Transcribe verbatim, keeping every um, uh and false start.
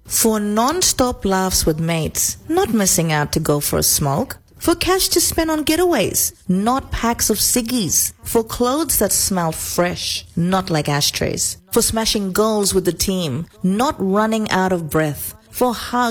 For non-stop laughs with mates, not missing out to go for a smoke. For cash to spend on getaways, not packs of ciggies. For clothes that smell fresh, not like ashtrays. For smashing goals with the team, not running out of breath. For hugs